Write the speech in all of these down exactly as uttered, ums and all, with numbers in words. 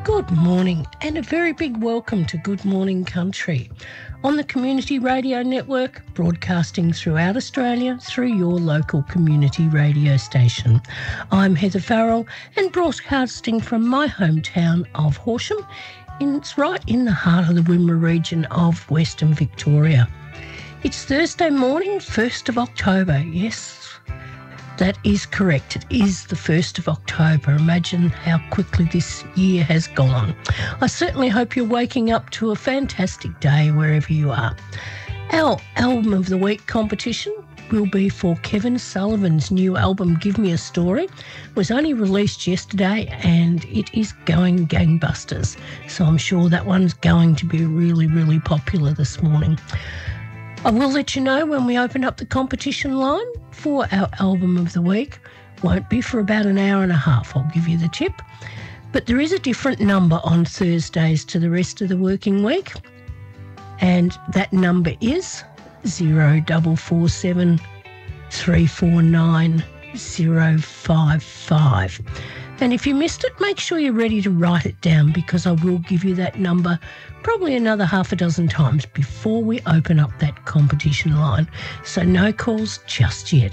Good morning and a very big welcome to Good Morning Country on the Community Radio Network, broadcasting throughout Australia through your local community radio station. I'm Heather Farrell and broadcasting from my hometown of Horsham. It's right in the heart of the Wimmera region of Western Victoria. It's Thursday morning, first of October, yes. That is correct. It is the first of October. Imagine how quickly this year has gone. I certainly hope you're waking up to a fantastic day wherever you are. Our Album of the Week competition will be for Kevin Sullivan's new album, Give Me a Story. It was only released yesterday and it is going gangbusters. So I'm sure that one's going to be really, really popular this morning. I will let you know when we open up the competition line for our Album of the Week. Won't be for about an hour and a half, I'll give you the tip. But there is a different number on Thursdays to the rest of the working week. And that number is zero four four seven, three four nine, zero five five. And if you missed it, make sure you're ready to write it down because I will give you that number probably another half a dozen times before we open up that competition line. So no calls just yet.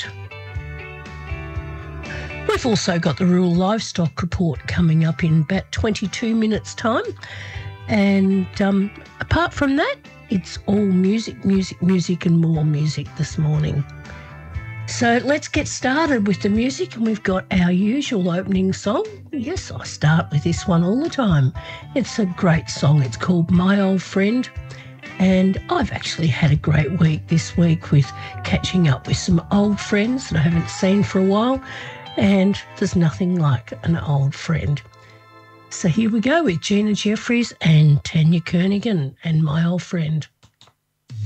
We've also got the Rural Livestock Report coming up in about twenty-two minutes' time. And um, apart from that, it's all music, music, music and more music this morning. So let's get started with the music, and we've got our usual opening song. Yes, I start with this one all the time. It's a great song. It's called My Old Friend, and I've actually had a great week this week with catching up with some old friends that I haven't seen for a while, and there's nothing like an old friend. So here we go with Gina Jeffries and Tanya Kernaghan and My Old Friend.